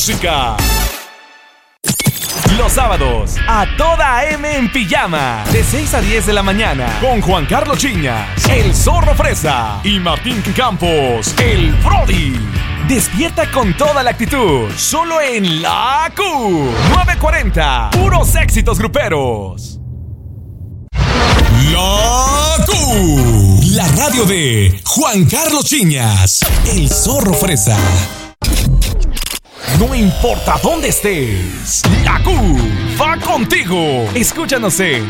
música. Los sábados, a toda AM en pijama, de 6 a 10 de la mañana, con Juan Carlos Chiñas, el Zorro Fresa, y Martín Campos, el Brody. Despierta con toda la actitud, solo en La Q940, puros éxitos gruperos. La Q, la radio de Juan Carlos Chiñas, el Zorro Fresa. No importa dónde estés, La Q va contigo. Escúchanos en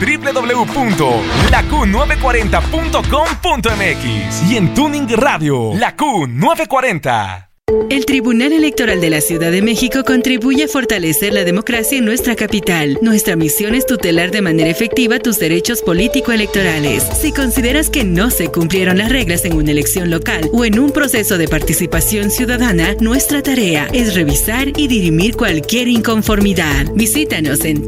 www.laq940.com.mx y en Tuning Radio, La Q940. El Tribunal Electoral de la Ciudad de México contribuye a fortalecer la democracia en nuestra capital. Nuestra misión es tutelar de manera efectiva tus derechos político-electorales. Si consideras que no se cumplieron las reglas en una elección local o en un proceso de participación ciudadana, nuestra tarea es revisar y dirimir cualquier inconformidad. Visítanos en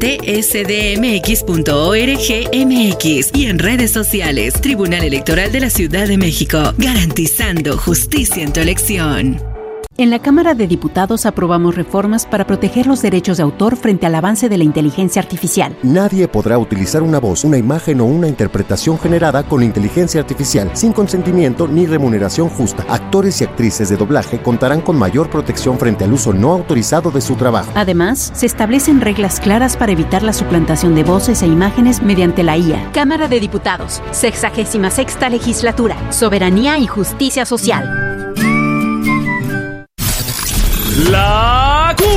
tsdmx.org.mx y en redes sociales. Tribunal Electoral de la Ciudad de México, garantizando justicia en tu elección. En la Cámara de Diputados aprobamos reformas para proteger los derechos de autor frente al avance de la inteligencia artificial. Nadie podrá utilizar una voz, una imagen o una interpretación generada con inteligencia artificial sin consentimiento ni remuneración justa. Actores y actrices de doblaje contarán con mayor protección frente al uso no autorizado de su trabajo. Además, se establecen reglas claras para evitar la suplantación de voces e imágenes mediante la IA. Cámara de Diputados, 66ª Legislatura, Soberanía y Justicia Social. La Q.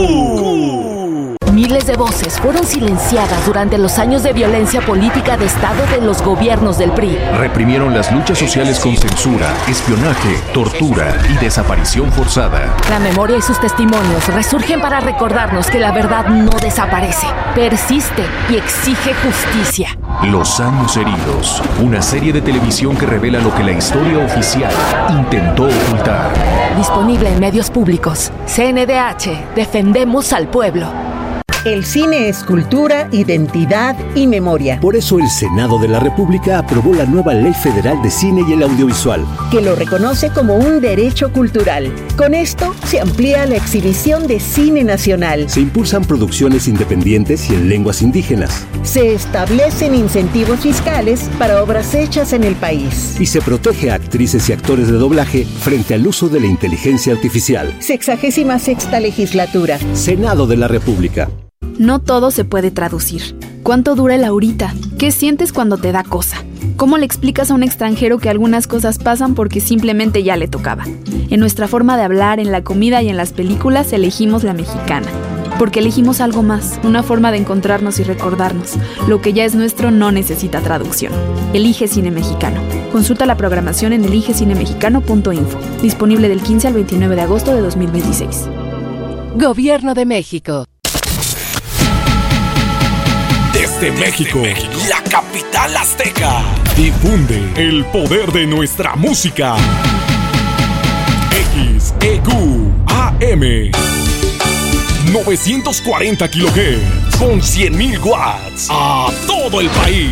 Miles de voces fueron silenciadas durante los años de violencia política de Estado de los gobiernos del PRI. Reprimieron las luchas sociales con censura, espionaje, tortura y desaparición forzada. La memoria y sus testimonios resurgen para recordarnos que la verdad no desaparece, persiste y exige justicia. Los años heridos, una serie de televisión que revela lo que la historia oficial intentó ocultar. Disponible en medios públicos. CNDH, defendemos al pueblo. El cine es cultura, identidad y memoria. Por eso el Senado de la República aprobó la nueva Ley Federal de Cine y el Audiovisual, que lo reconoce como un derecho cultural. Con esto se amplía la exhibición de cine nacional. Se impulsan producciones independientes y en lenguas indígenas. Se establecen incentivos fiscales para obras hechas en el país. Y se protege a actrices y actores de doblaje frente al uso de la inteligencia artificial. 66ª Legislatura. Senado de la República. No todo se puede traducir. ¿Cuánto dura el ahorita? ¿Qué sientes cuando te da cosa? ¿Cómo le explicas a un extranjero que algunas cosas pasan porque simplemente ya le tocaba? En nuestra forma de hablar, en la comida y en las películas elegimos la mexicana. Porque elegimos algo más, una forma de encontrarnos y recordarnos. Lo que ya es nuestro no necesita traducción. Elige Cine Mexicano. Consulta la programación en eligecinemexicano.info. Disponible del 15 al 29 de agosto de 2026. Gobierno de México. Desde México, la capital azteca, difunde el poder de nuestra música. XEQ AM 940 kHz con 100,000 watts a todo el país.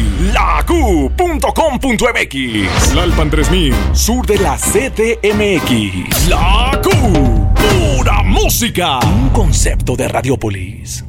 LaQ.com.mx. Lalpan 3000, sur de la CDMX. La Q, pura música. Un concepto de Radiopolis.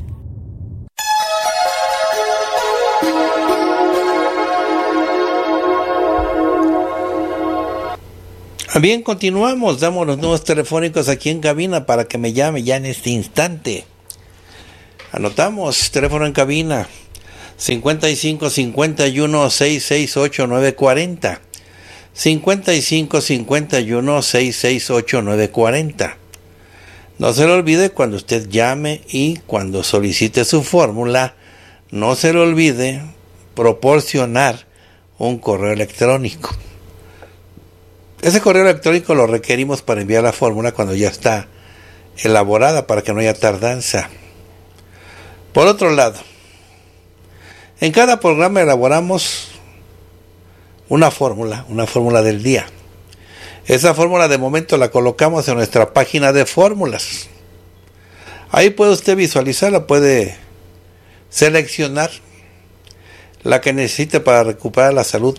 Bien, continuamos. Damos los números telefónicos aquí en cabina para que me llame ya en este instante. Anotamos, teléfono en cabina 55 51 668 940. 55 51 668 940. No se le olvide cuando usted llame y cuando solicite su fórmula, no se le olvide proporcionar un correo electrónico. Ese correo electrónico lo requerimos para enviar la fórmula cuando ya está elaborada para que no haya tardanza. Por otro lado, en cada programa elaboramos una fórmula del día. Esa fórmula de momento la colocamos en nuestra página de fórmulas. Ahí puede usted visualizarla, puede seleccionar la que necesite para recuperar la salud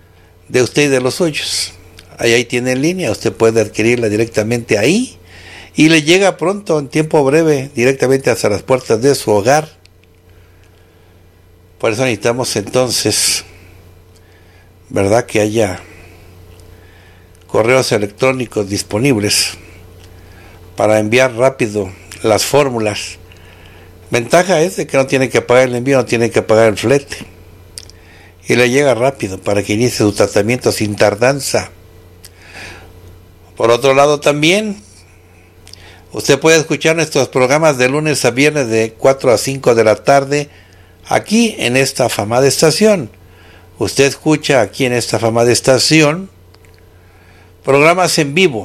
de usted y de los suyos. Ahí tiene en línea, usted puede adquirirla directamente ahí y le llega pronto, en tiempo breve, directamente hasta las puertas de su hogar. Por eso necesitamos entonces, ¿verdad?, que haya correos electrónicos disponibles para enviar rápido las fórmulas. Ventaja es de que no tiene que pagar el envío, no tiene que pagar el flete, y le llega rápido para que inicie su tratamiento sin tardanza. Por otro lado, también usted puede escuchar nuestros programas de lunes a viernes de 4 a 5 de la tarde aquí en esta afamada estación. Usted escucha aquí en esta afamada estación programas en vivo.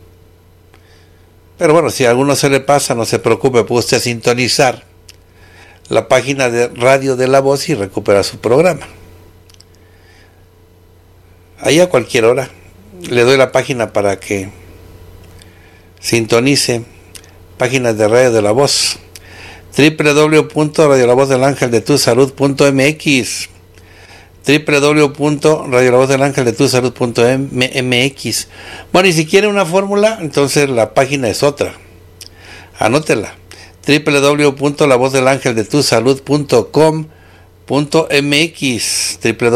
Pero bueno, si a alguno se le pasa, no se preocupe, puede usted sintonizar la página de Radio de la Voz y recuperar su programa. Ahí a cualquier hora le doy la página para que sintonice páginas de Radio de la Voz. www.radiolavozdelangeldetusalud.mx, www.radiolavozdelangeldetusalud.mx. Bueno, y si quiere una fórmula, entonces la página es otra. Anótela: www.lavozdelangeldetusalud.com.mx,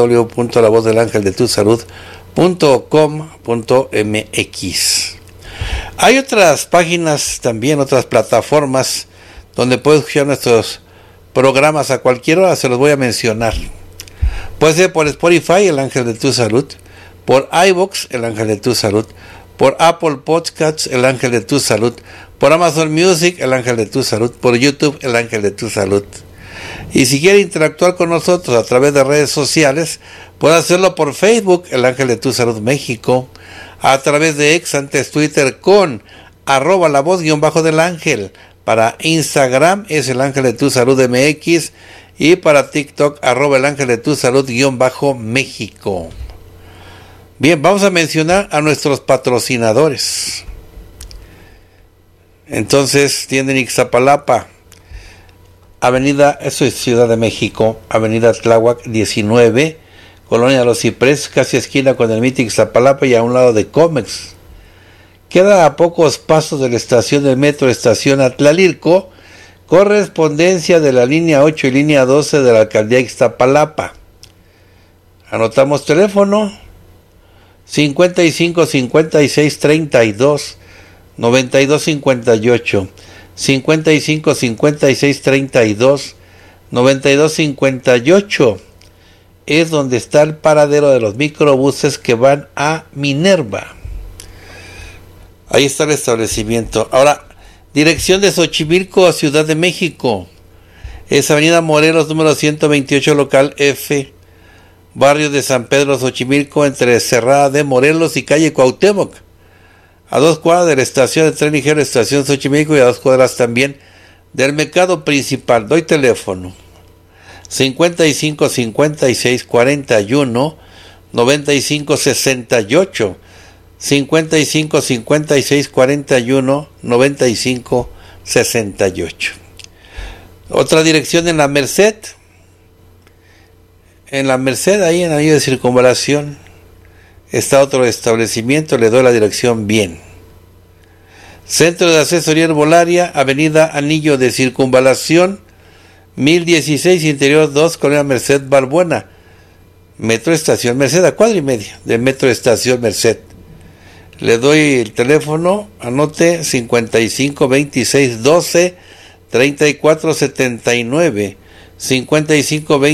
www.lavozdelangeldetusalud.com.mx. Hay otras páginas también, otras plataformas donde puede escuchar nuestros programas a cualquier hora, se los voy a mencionar. Puede ser por Spotify, El Ángel de tu Salud, por iVoox, El Ángel de tu Salud, por Apple Podcasts, El Ángel de tu Salud, por Amazon Music, El Ángel de tu Salud, por YouTube, El Ángel de tu Salud. Y si quiere interactuar con nosotros a través de redes sociales, puede hacerlo por Facebook, El Ángel de tu Salud México, a través de X, antes Twitter, con @lavoz_del-ángel. Para Instagram es El Ángel de tu Salud MX, y para TikTok @El Ángel de tu Salud_México. Bien, vamos a mencionar a nuestros patrocinadores. Entonces, tienen Ixtapalapa, Avenida, eso es Ciudad de México, Avenida Tláhuac 19, Colonia Los Ciprés, casi esquina con el MIT Ixtapalapa y a un lado de Comex. Queda a pocos pasos de la estación del metro Estación Atlalilco, correspondencia de la línea 8 y línea 12 de la alcaldía Ixtapalapa. Anotamos teléfono 55 56 32 92 58, 55 56 32 92 58. Es donde está el paradero de los microbuses que van a Minerva. Ahí está el establecimiento. Ahora, dirección de Xochimilco, Ciudad de México. Es Avenida Morelos, número 128, local F, barrio de San Pedro, Xochimilco, entre Cerrada de Morelos y calle Cuauhtémoc. A 2 cuadras de la estación de tren ligero, estación Xochimilco, y a 2 cuadras también del mercado principal. Doy teléfono: 55 56 41 95 68. 55 56 41 95 68. Otra dirección en la Merced. En la Merced, ahí en la vía de Circunvalación, está otro establecimiento. Le doy la dirección bien. Centro de Asesoría Herbolaria, Avenida Anillo de Circunvalación 1016, Interior 2, Colonia Merced, Balbuena. Metro Estación Merced, a cuadra y media de Metro Estación Merced. Le doy el teléfono, anote: 55 26 12 34 79, 55 20